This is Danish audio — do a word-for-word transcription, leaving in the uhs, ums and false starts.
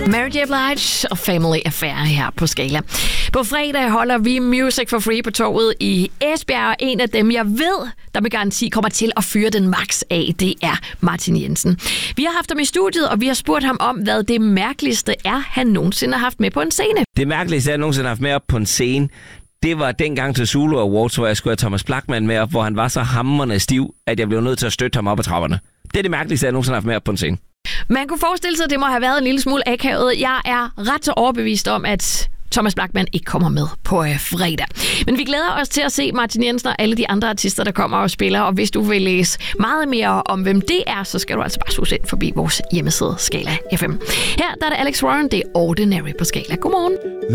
Mary J. Blige og Family Affair her på Skala. På fredag holder vi Music for Free på torvet i Esbjerg. En af dem, jeg ved, der med garanti kommer til at fyre den max af, det er Martin Jensen. Vi har haft ham i studiet, og vi har spurgt ham om, hvad det mærkeligste er, han nogensinde har haft med på en scene. Det mærkeligste, jeg nogensinde har haft med op på en scene, det var dengang til Zulu Awards, hvor jeg skulle have Thomas Blachman med op, hvor han var så hamrende stiv, at jeg blev nødt til at støtte ham op ad trapperne. Det er det mærkeligste, jeg nogensinde har haft med op på en scene. Man kunne forestille sig, at det må have været en lille smule akavet. Jeg er ret så overbevist om, at Thomas Blachman ikke kommer med på øh, fredag. Men vi glæder os til at se Martin Jensen og alle de andre artister, der kommer og spiller. Og hvis du vil læse meget mere om, hvem det er, så skal du altså bare suge ind forbi vores hjemmeside Skala F M. Her der er det Alex Warren, det er Ordinary på Skala. Godmorgen.